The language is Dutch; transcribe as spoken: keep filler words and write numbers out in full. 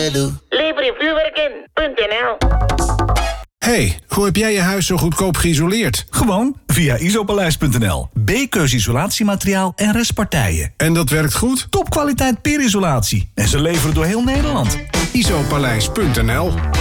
together. Librevuurwerken punt n l. Hey, hoe heb jij je huis zo goedkoop geïsoleerd? Gewoon via isopaleis punt n l. B-keus isolatiemateriaal en restpartijen. En dat werkt goed? Topkwaliteit peerisolatie. En ze leveren door heel Nederland. isopaleis punt n l